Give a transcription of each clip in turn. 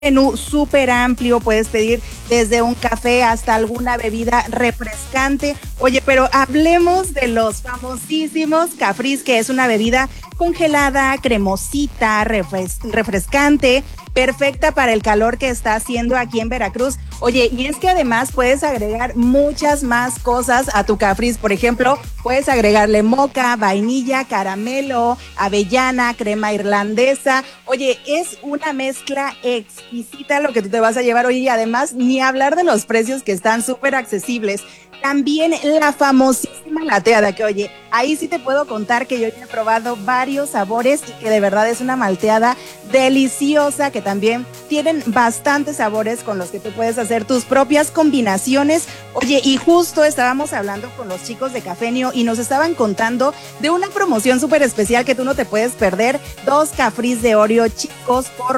menú súper amplio, puedes pedir desde un café hasta alguna bebida refrescante. Oye, pero hablemos de los famosísimos Cafris, que es una bebida congelada, cremosita, refrescante, perfecta para el calor que está haciendo aquí en Veracruz. Oye, y es que además puedes agregar muchas más cosas a tu Cafris. Por ejemplo, puedes agregarle moca, vainilla, caramelo, avellana, crema irlandesa. Oye, es una mezcla exquisita lo que tú te vas a llevar. Oye, y además ni hablar de los precios, que están súper accesibles. También la famosísima malteada, que oye, ahí sí te puedo contar que yo ya he probado varios sabores y que de verdad es una malteada deliciosa, que también tienen bastantes sabores con los que tú puedes hacer tus propias combinaciones. Oye, y justo estábamos hablando con los chicos de Cafenio y nos estaban contando de una promoción súper especial que tú no te puedes perder: 2 Cafris de Oreo chicos por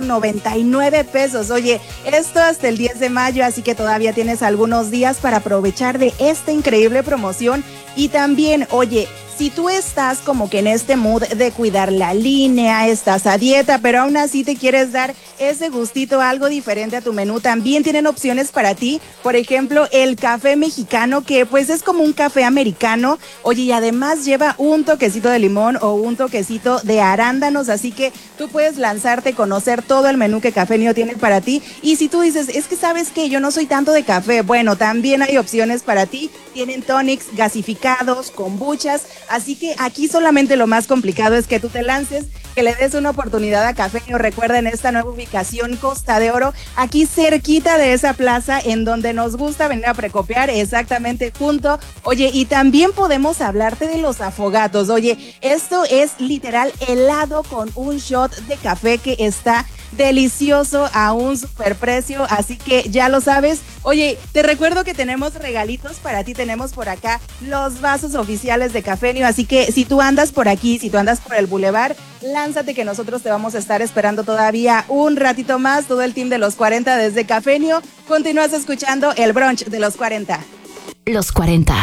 99 pesos. Oye, esto hasta el 10 de mayo, así que todavía tienes algunos días para aprovechar de esta increíble promoción. Y también, oye, si tú estás como que en este mood de cuidar la línea, estás a dieta, pero aún así te quieres dar ese gustito, algo diferente a tu menú, también tienen opciones para ti. Por ejemplo, el café mexicano, que pues es como un café americano. Oye, y además lleva un toquecito de limón o un toquecito de arándanos, así que tú puedes lanzarte, conocer todo el menú que Cafenio tiene para ti. Y si tú dices, es que sabes que yo no soy tanto de café, bueno, también hay opciones para ti. Tienen tonics, gasificados, kombuchas. Así que aquí solamente lo más complicado es que tú te lances, que le des una oportunidad a Cafenio. Recuerden esta nueva ubicación, Costa de Oro, aquí cerquita de esa plaza en donde nos gusta venir a precopiar, exactamente junto. Oye, y también podemos hablarte de los afogatos. Oye, esto es literal helado con un shot de café que está delicioso a un superprecio, así que ya lo sabes. Oye, te recuerdo que tenemos regalitos para ti. Tenemos por acá los vasos oficiales de Cafenio, así que si tú andas por aquí, si tú andas por el Boulevard, lánzate, que nosotros te vamos a estar esperando todavía un ratito más. Todo el team de los 40 desde Cafenio. Continúas escuchando el brunch de los 40. Los 40,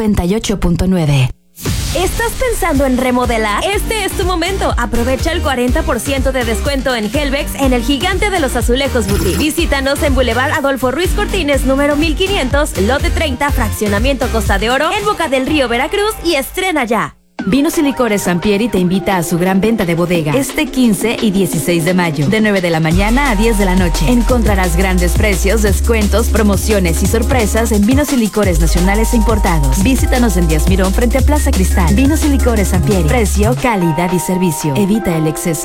98.9. ¿Estás pensando en remodelar? Este es tu momento. Aprovecha el 40% de descuento en Helvex en el gigante de los azulejos boutique. Visítanos en Boulevard Adolfo Ruiz Cortines, número 1500, lote 30, fraccionamiento Costa de Oro, en Boca del Río, Veracruz, y estrena ya. Vinos y Licores Sampieri te invita a su gran venta de bodega este 15 y 16 de mayo, de 9 de la mañana a 10 de la noche. Encontrarás grandes precios, descuentos, promociones y sorpresas en vinos y licores nacionales e importados. Visítanos en Díaz Mirón frente a Plaza Cristal. Vinos y Licores Sampieri. Precio, calidad y servicio. Evita el exceso.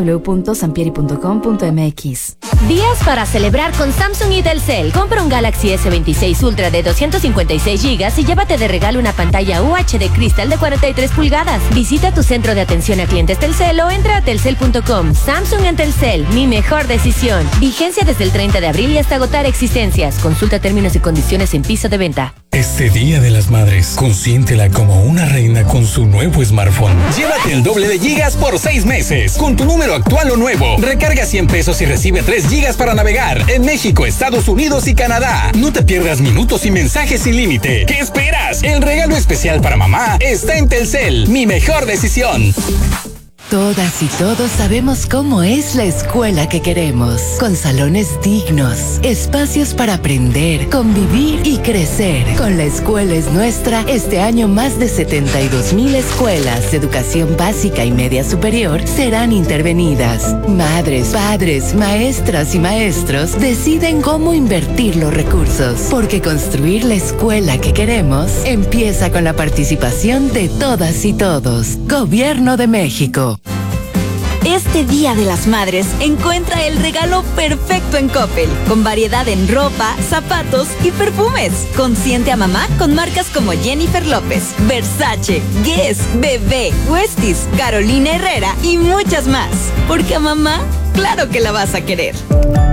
www.sampieri.com.mx. Días para celebrar con Samsung y Telcel. Compra un Galaxy S26 Ultra de 256 GB y llévate de regalo una pantalla UHD Crystal de 43 pulgadas. Visita tu centro de atención a clientes Telcel o entra a telcel.com. Samsung en Telcel, mi mejor decisión. Vigencia desde el 30 de abril y hasta agotar existencias. Consulta términos y condiciones en piso de venta. Este Día de las Madres, consiéntela como una reina con su nuevo smartphone. Llévate el doble de gigas por 6 meses con tu número actual o nuevo. Recarga 100 pesos y recibe 3 gigas para navegar en México, Estados Unidos y Canadá. No te pierdas minutos y mensajes sin límite. ¿Qué esperas? El regalo especial para mamá está en Telcel, mi mejor decisión. Todas y todos sabemos cómo es la escuela que queremos, con salones dignos, espacios para aprender, convivir y crecer. Con La Escuela es Nuestra, este año más de 72,000 escuelas de educación básica y media superior serán intervenidas. Madres, padres, maestras y maestros deciden cómo invertir los recursos, porque construir la escuela que queremos empieza con la participación de todas y todos. Gobierno de México. Este Día de las Madres, encuentra el regalo perfecto en Coppel, con variedad en ropa, zapatos y perfumes. Consiente a mamá con marcas como Jennifer López, Versace, Guess, Bebé, Westies, Carolina Herrera y muchas más. Porque a mamá, claro que la vas a querer.